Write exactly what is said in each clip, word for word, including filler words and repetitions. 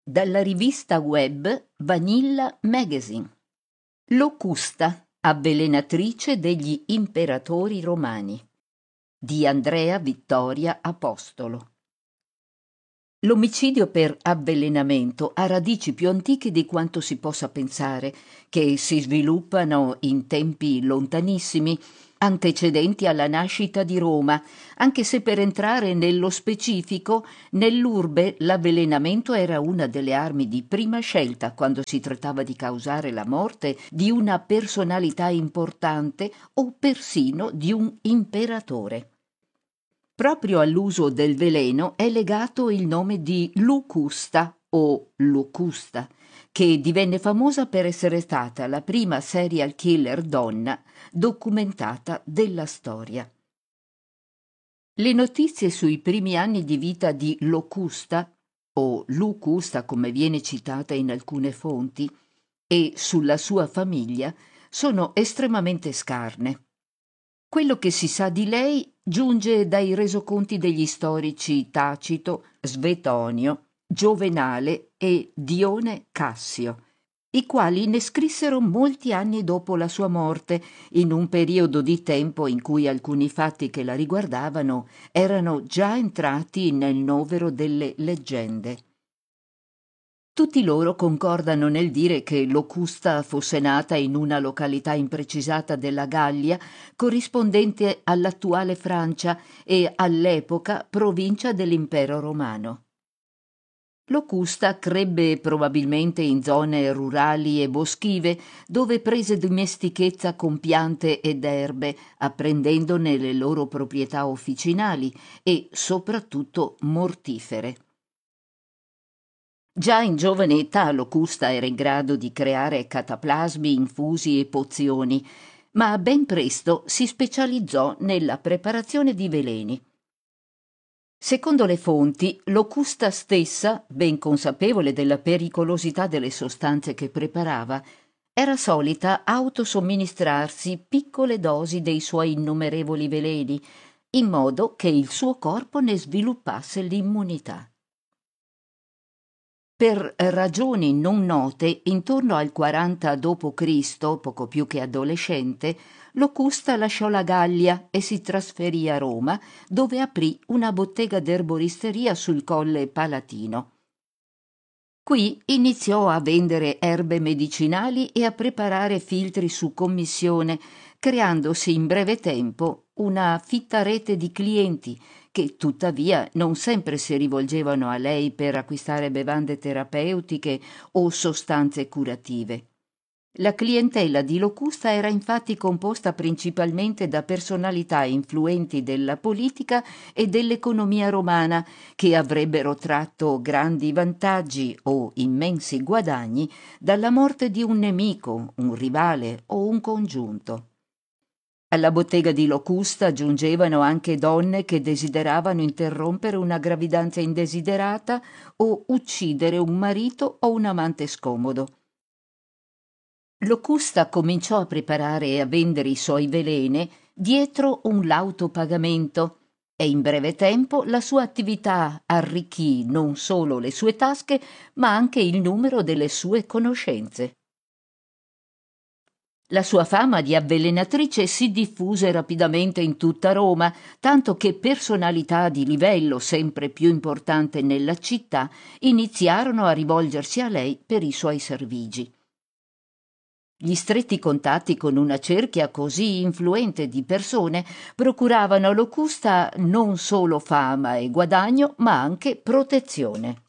Dalla rivista web Vanilla Magazine. Locusta, avvelenatrice degli imperatori romani, di Andrea Vittoria Apostolo. L'omicidio per avvelenamento ha radici più antiche di quanto si possa pensare, che si sviluppano in tempi lontanissimi, antecedenti alla nascita di Roma, anche se per entrare nello specifico, nell'urbe l'avvelenamento era una delle armi di prima scelta quando si trattava di causare la morte di una personalità importante o persino di un imperatore. Proprio all'uso del veleno è legato il nome di Locusta o Locusta, che divenne famosa per essere stata la prima serial killer donna documentata della storia. Le notizie sui primi anni di vita di Locusta, o Lucusta come viene citata in alcune fonti, e sulla sua famiglia sono estremamente scarne. Quello che si sa di lei giunge dai resoconti degli storici Tacito, Svetonio, Giovenale e Dione Cassio, i quali ne scrissero molti anni dopo la sua morte, in un periodo di tempo in cui alcuni fatti che la riguardavano erano già entrati nel novero delle leggende. Tutti loro concordano nel dire che Locusta fosse nata in una località imprecisata della Gallia, corrispondente all'attuale Francia e all'epoca provincia dell'Impero Romano. Locusta crebbe probabilmente in zone rurali e boschive, dove prese dimestichezza con piante ed erbe, apprendendone le loro proprietà officinali e soprattutto mortifere. Già in giovane età Locusta era in grado di creare cataplasmi, infusi e pozioni, ma ben presto si specializzò nella preparazione di veleni. Secondo le fonti, Locusta stessa, ben consapevole della pericolosità delle sostanze che preparava, era solita autosomministrarsi piccole dosi dei suoi innumerevoli veleni, in modo che il suo corpo ne sviluppasse l'immunità. Per ragioni non note, intorno al quaranta dopo Cristo, poco più che adolescente, Locusta lasciò la Gallia e si trasferì a Roma, dove aprì una bottega d'erboristeria sul Colle Palatino. Qui iniziò a vendere erbe medicinali e a preparare filtri su commissione, creandosi in breve tempo una fitta rete di clienti che tuttavia non sempre si rivolgevano a lei per acquistare bevande terapeutiche o sostanze curative. La clientela di Locusta era infatti composta principalmente da personalità influenti della politica e dell'economia romana che avrebbero tratto grandi vantaggi o immensi guadagni dalla morte di un nemico, un rivale o un congiunto. Alla bottega di Locusta giungevano anche donne che desideravano interrompere una gravidanza indesiderata o uccidere un marito o un amante scomodo. Locusta cominciò a preparare e a vendere i suoi veleni dietro un lauto pagamento e in breve tempo la sua attività arricchì non solo le sue tasche ma anche il numero delle sue conoscenze. La sua fama di avvelenatrice si diffuse rapidamente in tutta Roma, tanto che personalità di livello sempre più importante nella città iniziarono a rivolgersi a lei per i suoi servigi. Gli stretti contatti con una cerchia così influente di persone procuravano a Locusta non solo fama e guadagno, ma anche protezione.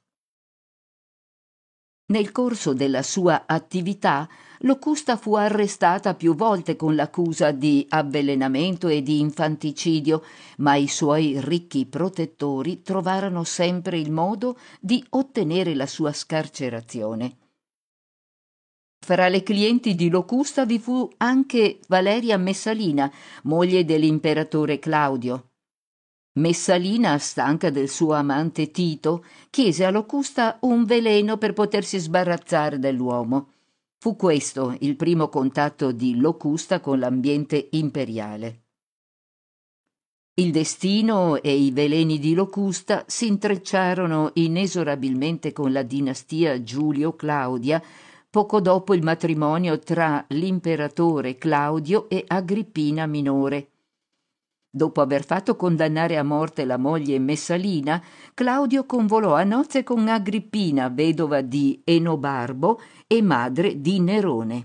Nel corso della sua attività, Locusta fu arrestata più volte con l'accusa di avvelenamento e di infanticidio, ma i suoi ricchi protettori trovarono sempre il modo di ottenere la sua scarcerazione. Fra le clienti di Locusta vi fu anche Valeria Messalina, moglie dell'imperatore Claudio. Messalina, stanca del suo amante Tito, chiese a Locusta un veleno per potersi sbarazzare dell'uomo. Fu questo il primo contatto di Locusta con l'ambiente imperiale. Il destino e i veleni di Locusta si intrecciarono inesorabilmente con la dinastia Giulio-Claudia poco dopo il matrimonio tra l'imperatore Claudio e Agrippina minore. Dopo aver fatto condannare a morte la moglie Messalina, Claudio convolò a nozze con Agrippina, vedova di Enobarbo e madre di Nerone.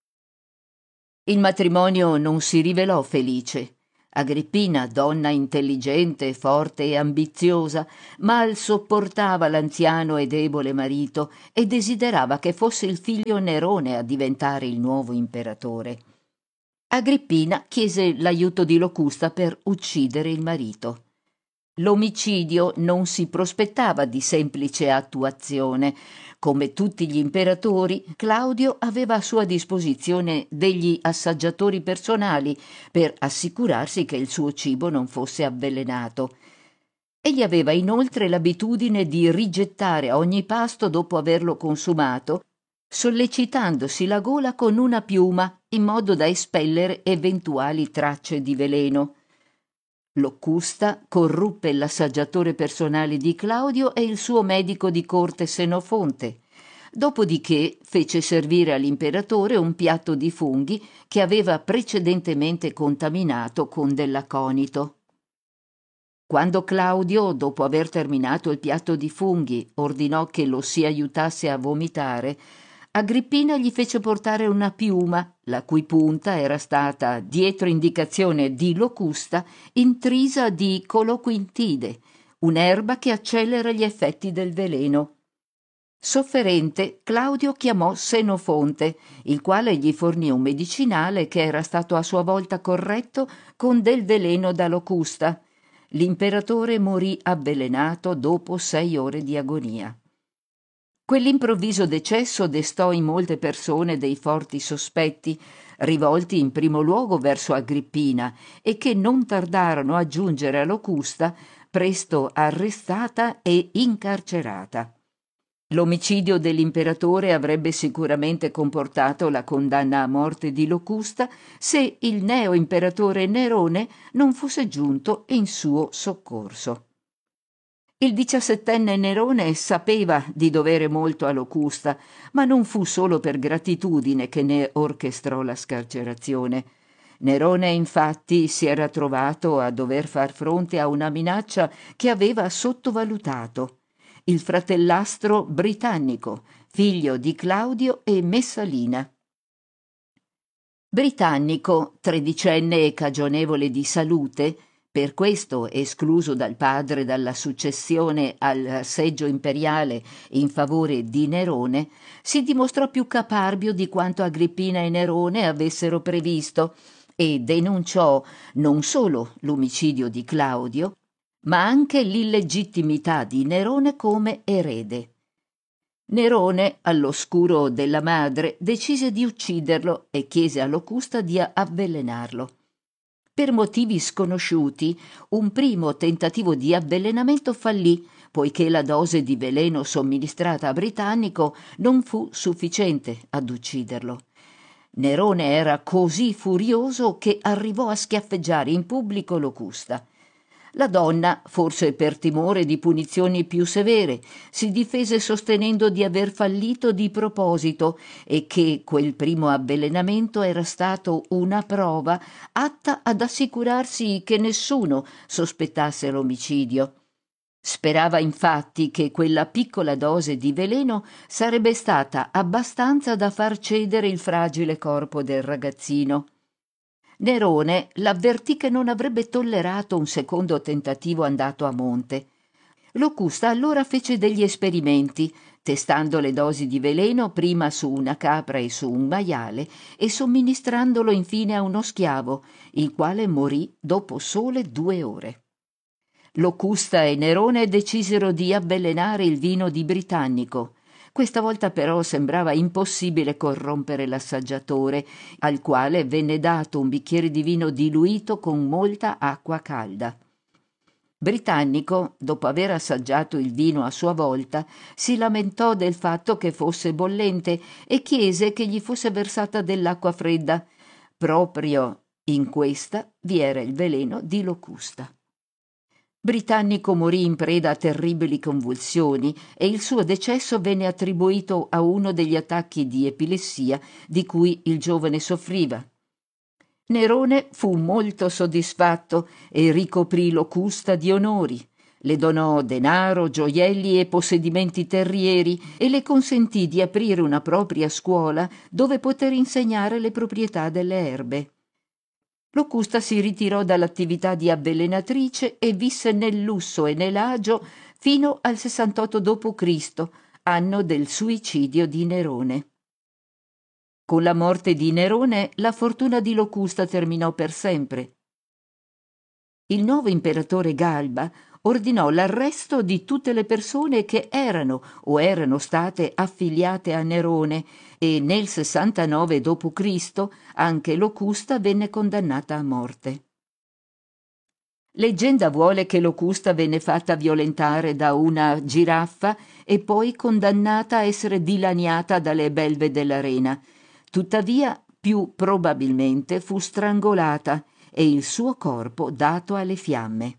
Il matrimonio non si rivelò felice. Agrippina, donna intelligente, forte e ambiziosa, mal sopportava l'anziano e debole marito e desiderava che fosse il figlio Nerone a diventare il nuovo imperatore. Agrippina chiese l'aiuto di Locusta per uccidere il marito. L'omicidio non si prospettava di semplice attuazione. Come tutti gli imperatori, Claudio aveva a sua disposizione degli assaggiatori personali per assicurarsi che il suo cibo non fosse avvelenato. Egli aveva inoltre l'abitudine di rigettare ogni pasto dopo averlo consumato, sollecitandosi la gola con una piuma in modo da espellere eventuali tracce di veleno. Locusta corruppe l'assaggiatore personale di Claudio e il suo medico di corte Senofonte. Dopodiché fece servire all'imperatore un piatto di funghi che aveva precedentemente contaminato con dell'aconito. Quando Claudio, dopo aver terminato il piatto di funghi, ordinò che lo si aiutasse a vomitare, Agrippina gli fece portare una piuma, la cui punta era stata, dietro indicazione di Locusta, intrisa di coloquintide, un'erba che accelera gli effetti del veleno. Sofferente, Claudio chiamò Senofonte, il quale gli fornì un medicinale che era stato a sua volta corretto con del veleno da Locusta. L'imperatore morì avvelenato dopo sei ore di agonia. Quell'improvviso decesso destò in molte persone dei forti sospetti, rivolti in primo luogo verso Agrippina e che non tardarono a giungere a Locusta, presto arrestata e incarcerata. L'omicidio dell'imperatore avrebbe sicuramente comportato la condanna a morte di Locusta se il neo-imperatore Nerone non fosse giunto in suo soccorso. Il diciassettenne Nerone sapeva di dovere molto a Locusta, ma non fu solo per gratitudine che ne orchestrò la scarcerazione. Nerone infatti si era trovato a dover far fronte a una minaccia che aveva sottovalutato: il fratellastro Britannico, figlio di Claudio e Messalina. Britannico, tredicenne e cagionevole di salute, per questo escluso dal padre dalla successione al seggio imperiale in favore di Nerone, si dimostrò più caparbio di quanto Agrippina e Nerone avessero previsto e denunciò non solo l'omicidio di Claudio, ma anche l'illegittimità di Nerone come erede. Nerone, all'oscuro della madre, decise di ucciderlo e chiese a Locusta di avvelenarlo. Per motivi sconosciuti, un primo tentativo di avvelenamento fallì, poiché la dose di veleno somministrata a Britannico non fu sufficiente ad ucciderlo. Nerone era così furioso che arrivò a schiaffeggiare in pubblico Locusta. La donna, forse per timore di punizioni più severe, si difese sostenendo di aver fallito di proposito e che quel primo avvelenamento era stato una prova atta ad assicurarsi che nessuno sospettasse l'omicidio. Sperava infatti che quella piccola dose di veleno sarebbe stata abbastanza da far cedere il fragile corpo del ragazzino. Nerone l'avvertì che non avrebbe tollerato un secondo tentativo andato a monte. Locusta allora fece degli esperimenti, testando le dosi di veleno prima su una capra e su un maiale e somministrandolo infine a uno schiavo, il quale morì dopo sole due ore. Locusta e Nerone decisero di avvelenare il vino di Britannico. Questa volta però sembrava impossibile corrompere l'assaggiatore, al quale venne dato un bicchiere di vino diluito con molta acqua calda. Britannico, dopo aver assaggiato il vino a sua volta, si lamentò del fatto che fosse bollente e chiese che gli fosse versata dell'acqua fredda. Proprio In questa vi era il veleno di Locusta. Britannico morì in preda a terribili convulsioni e il suo decesso venne attribuito a uno degli attacchi di epilessia di cui il giovane soffriva. Nerone fu molto soddisfatto e ricoprì Locusta di onori. Le donò denaro, gioielli e possedimenti terrieri e le consentì di aprire una propria scuola dove poter insegnare le proprietà delle erbe. Locusta si ritirò dall'attività di avvelenatrice e visse nel lusso e nell'agio fino al sessantotto dopo Cristo, anno del suicidio di Nerone. Con la morte di Nerone la fortuna di Locusta terminò per sempre. Il nuovo imperatore Galba ordinò l'arresto di tutte le persone che erano o erano state affiliate a Nerone e nel sessantanove dopo Cristo anche Locusta venne condannata a morte. Leggenda vuole che Locusta venne fatta violentare da una giraffa e poi condannata a essere dilaniata dalle belve dell'arena. Tuttavia, più probabilmente fu strangolata e il suo corpo dato alle fiamme.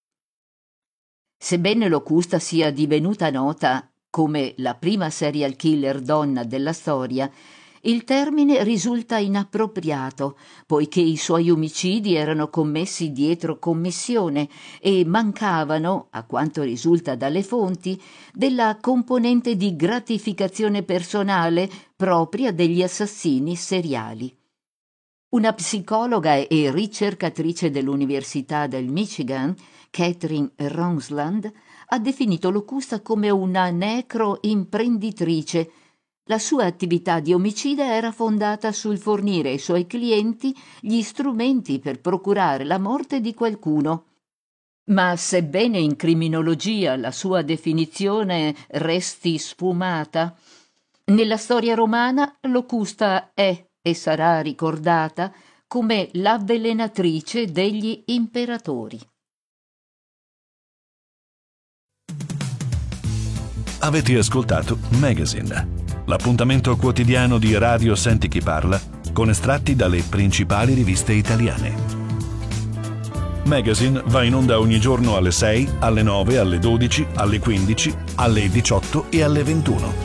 Sebbene Locusta sia divenuta nota come la prima serial killer donna della storia, il termine risulta inappropriato, poiché i suoi omicidi erano commessi dietro commissione e mancavano, a quanto risulta dalle fonti, della componente di gratificazione personale propria degli assassini seriali. Una psicologa e ricercatrice dell'Università del Michigan, Catherine Ronsland, ha definito Locusta come una necro-imprenditrice. La sua attività di omicida era fondata sul fornire ai suoi clienti gli strumenti per procurare la morte di qualcuno. Ma sebbene in criminologia la sua definizione resti sfumata, nella storia romana Locusta è e sarà ricordata come l'avvelenatrice degli imperatori. Avete ascoltato Magazine, l'appuntamento quotidiano di Radio Senti Chi Parla con estratti dalle principali riviste italiane. Magazine va in onda ogni giorno alle sei, alle nove, alle dodici, alle quindici, alle diciotto e alle ventuno.